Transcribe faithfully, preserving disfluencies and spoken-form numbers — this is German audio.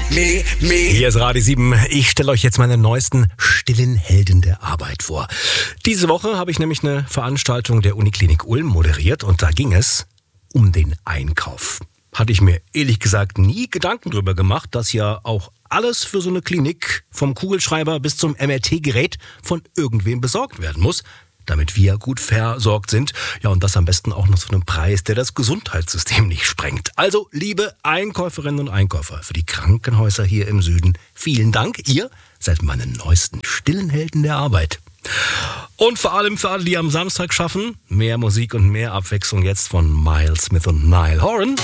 me, me. Hier ist Radio sieben. Ich stelle euch jetzt meine neuesten stillen Helden der Arbeit vor. Diese Woche habe ich nämlich eine Veranstaltung der Uniklinik Ulm moderiert und da ging es um den Einkauf. Hatte ich mir ehrlich gesagt nie Gedanken drüber gemacht, dass ja auch alles für so eine Klinik, vom Kugelschreiber bis zum M R T-Gerät, von irgendwem besorgt werden muss, damit wir gut versorgt sind. Ja, und das am besten auch noch zu einem Preis, der das Gesundheitssystem nicht sprengt. Also, liebe Einkäuferinnen und Einkäufer für die Krankenhäuser hier im Süden, vielen Dank. Ihr seid meine neuesten stillen Helden der Arbeit. Und vor allem für alle, die am Samstag schaffen, mehr Musik und mehr Abwechslung jetzt von Miles Smith und Niall Horan.